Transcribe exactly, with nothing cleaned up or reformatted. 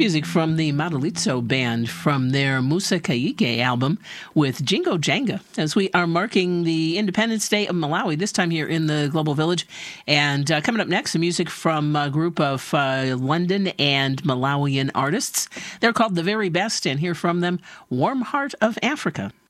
Music from the Madalitso Band from their Musa Kaike album with Jingo Janga, as we are marking the Independence Day of Malawi, this time here in the Global Village. And uh, coming up next, the music from a group of uh, London and Malawian artists. They're called The Very Best, and hear from them, Warm Heart of Africa.